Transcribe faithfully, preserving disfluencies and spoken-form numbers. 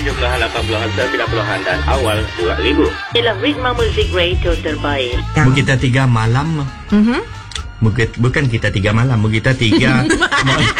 tujuh puluhan, lapan puluhan, sembilan puluhan dan awal dua ribu. Ialah ritma muzik radio terbaik. Kita tiga malam. Mhm. Bukan, bukan kita tiga malam, kita tiga